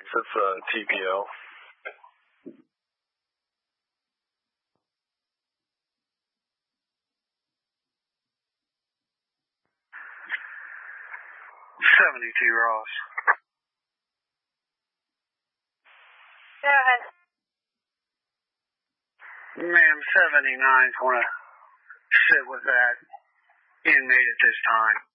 It's TPL. 72 Ross. Go ahead. Ma'am, 79's going to sit with that inmate at this time.